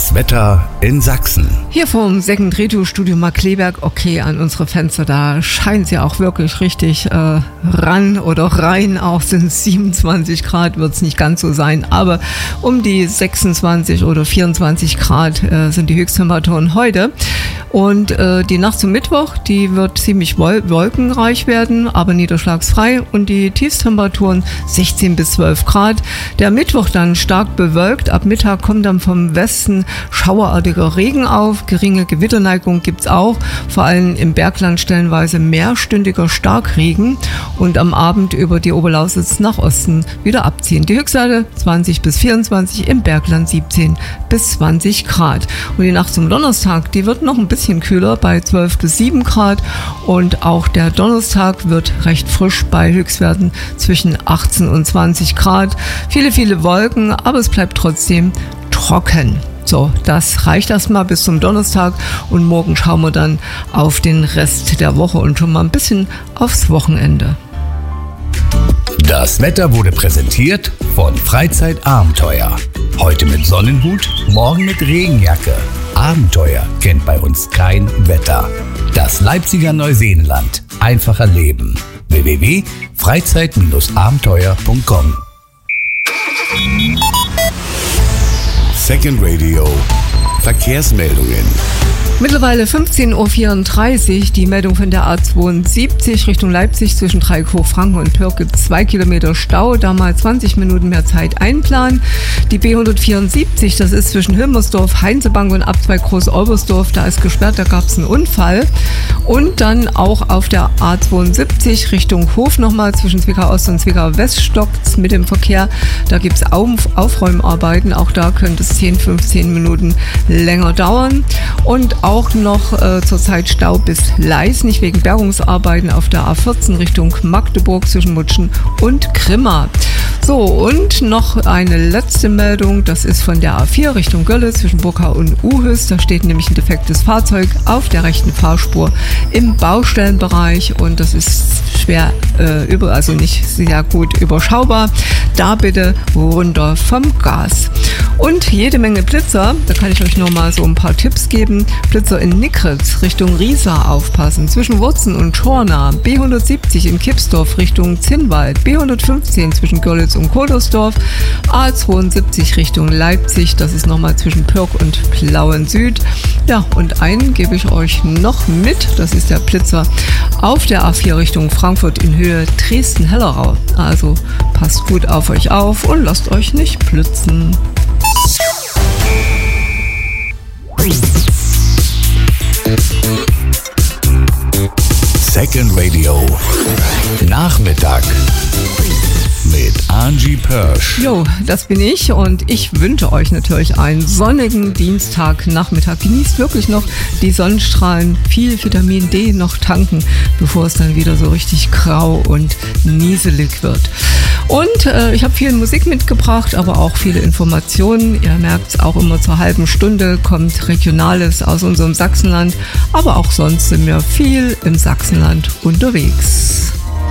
Das Wetter in Sachsen. Hier vom Second Reto Studio Markkleeberg, okay, an unsere Fenster, da scheint es ja auch wirklich richtig ran oder rein, auch sind es 27 Grad, wird es nicht ganz so sein, aber um die 26 oder 24 Grad sind die Höchsttemperaturen heute. Und die Nacht zum Mittwoch, die wird ziemlich wolkenreich werden, aber niederschlagsfrei und die Tiefstemperaturen 16 bis 12 Grad. Der Mittwoch dann stark bewölkt, ab Mittag kommt dann vom Westen schauerartiger Regen auf, geringe Gewitterneigung gibt's auch, vor allem im Bergland stellenweise mehrstündiger Starkregen und am Abend über die Oberlausitz nach Osten wieder abziehen. Die Höchstwerte 20 bis 24, im Bergland 17 bis 20 Grad. Und die Nacht zum Donnerstag, die wird noch ein bisschen kühler bei 12 bis 7 Grad und auch der Donnerstag wird recht frisch bei Höchstwerten zwischen 18 und 20 Grad. Viele Wolken, aber es bleibt trotzdem trocken. So, das reicht erstmal bis zum Donnerstag und morgen schauen wir dann auf den Rest der Woche und schon mal ein bisschen aufs Wochenende. Das Wetter wurde präsentiert von Freizeitabenteuer. Heute mit Sonnenhut, morgen mit Regenjacke. Abenteuer kennt bei uns kein Wetter. Das Leipziger Neuseenland. Einfach erleben. www.freizeit-abenteuer.com. Second Radio. Verkehrsmeldungen. Mittlerweile 15.34 Uhr, die Meldung von der A72 Richtung Leipzig zwischen Dreieckhof-Franken und Pörk gibt 2 Kilometer Stau, da mal 20 Minuten mehr Zeit einplanen. Die B174, das ist zwischen Hilmersdorf, Heinzebank und Abzweig Groß-Olbersdorf, da ist gesperrt, da gab es einen Unfall. Und dann auch auf der A72 Richtung Hof nochmal zwischen Zwickau-Ost und Zwickau-West stockt's mit dem Verkehr. Da gibt es Aufräumarbeiten, auch da könnte es 10-15 Minuten länger dauern. Und auch noch zurzeit Stau bis Leis, nicht wegen Bergungsarbeiten auf der A14 Richtung Magdeburg zwischen Mutschen und Grimma. So, und noch eine letzte Meldung, das ist von der A4 Richtung Gölle zwischen Burkau und Uhüs. Da steht nämlich ein defektes Fahrzeug auf der rechten Fahrspur im Baustellenbereich und das ist schwer also nicht sehr gut überschaubar. Da bitte runter vom Gas. Und jede Menge Blitzer, da kann ich euch nur mal so ein paar Tipps geben. Blitzer in Nickritz Richtung Riesa aufpassen, zwischen Wurzen und Schorna, B170 in Kipsdorf Richtung Zinnwald, B115 zwischen Görlitz und Kodersdorf, A72 Richtung Leipzig, das ist nochmal zwischen Pörk und Plauen Süd. Ja, und einen gebe ich euch noch mit, das ist der Blitzer auf der A4 Richtung Frankfurt in Höhe Dresden-Hellerau. Also passt gut auf euch auf und lasst euch nicht blitzen. Second Radio. Nachmittag. Mit Angie Pörsch. Jo, das bin ich und ich wünsche euch natürlich einen sonnigen Dienstagnachmittag. Genießt wirklich noch die Sonnenstrahlen, viel Vitamin D noch tanken, bevor es dann wieder so richtig grau und nieselig wird. Und ich habe viel Musik mitgebracht, aber auch viele Informationen. Ihr merkt es auch immer zur halben Stunde kommt Regionales aus unserem Sachsenland, aber auch sonst sind wir viel im Sachsenland unterwegs.